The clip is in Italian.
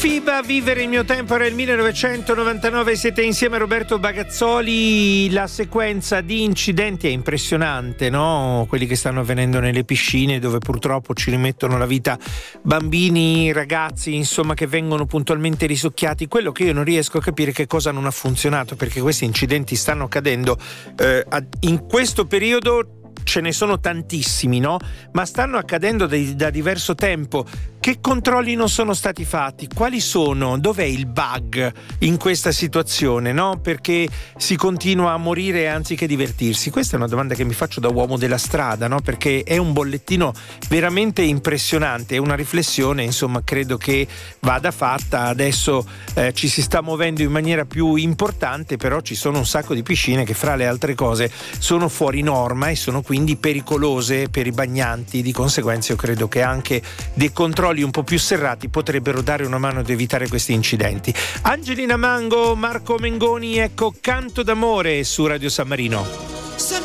FIBA, Vivere il mio tempo, era il 1999, siete insieme a Roberto Bagazzoli. La sequenza di incidenti è impressionante, no? Quelli che stanno avvenendo nelle piscine, dove purtroppo ci rimettono la vita bambini, ragazzi, insomma, che vengono puntualmente risucchiati. Quello che io non riesco a capire è che cosa non ha funzionato, perché questi incidenti stanno accadendo in questo periodo. Ce ne sono tantissimi, no? Ma stanno accadendo da diverso tempo. Che controlli non sono stati fatti? Quali sono? Dov'è il bug in questa situazione, no? Perché si continua a morire anziché divertirsi? Questa è una domanda che mi faccio da uomo della strada, no? Perché è un bollettino veramente impressionante, è una riflessione, insomma, credo che vada fatta. Adesso ci si sta muovendo in maniera più importante, però ci sono un sacco di piscine che, fra le altre cose, sono fuori norma e sono quindi pericolose per i bagnanti. Di conseguenza io credo che anche dei controlli un po' più serrati potrebbero dare una mano ad evitare questi incidenti. Angelina Mango, Marco Mengoni, ecco Canto d'amore su Radio San Marino.